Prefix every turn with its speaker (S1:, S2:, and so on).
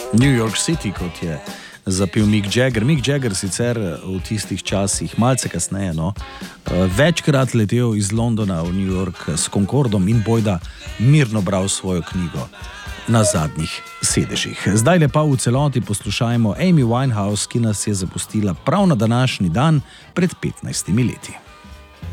S1: New York City, kot je zapel Mick Jagger. Mick Jagger sicer v tistih časih, malce kasneje, večkrat letel iz Londona v New York s Concordom in bojda mirno bral svojo knjigo na zadnjih sedežih. Zdaj pa v celoti poslušajmo Amy Winehouse, ki nas je zapustila prav na današnji dan pred 15 leti.